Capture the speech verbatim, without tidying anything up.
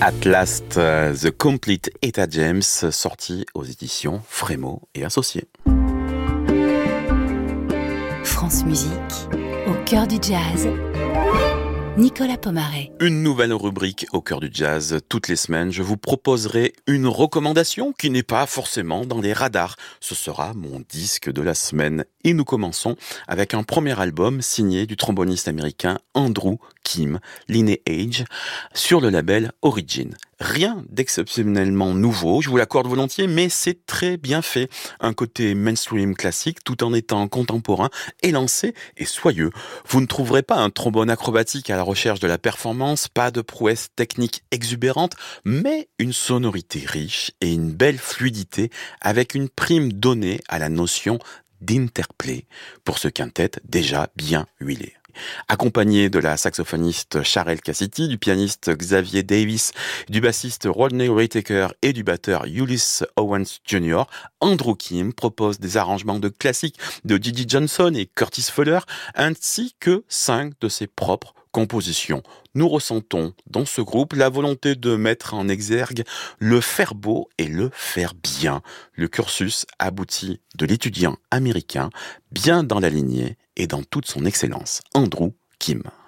At Last, uh, The Complete Etta James, sorti aux éditions Frémaux et Associés. France Musique, au cœur du jazz. Nicolas Pomaret. Une nouvelle rubrique au cœur du jazz. Toutes les semaines, je vous proposerai une recommandation qui n'est pas forcément dans les radars. Ce sera mon disque de la semaine. Et nous commençons avec un premier album signé du tromboniste américain Andrew Kim, Lineage, sur le label Origin. Rien d'exceptionnellement nouveau, je vous l'accorde volontiers, mais c'est très bien fait. Un côté mainstream classique tout en étant contemporain, élancé et soyeux. Vous ne trouverez pas un trombone acrobatique à la recherche de la performance, pas de prouesse technique exubérante, mais une sonorité riche et une belle fluidité avec une prime donnée à la notion d'interplay pour ce quintet déjà bien huilé. Accompagné de la saxophoniste Sharel Cassity, du pianiste Xavier Davis, du bassiste Rodney Whittaker et du batteur Ulysses Owens junior, Andrew Kim propose des arrangements de classiques de Gigi Johnson et Curtis Fuller, ainsi que cinq de ses propres compositions. Nous ressentons dans ce groupe la volonté de mettre en exergue le faire beau et le faire bien. Le cursus abouti de l'étudiant américain, bien dans la lignée et dans toute son excellence. Andrew Kim.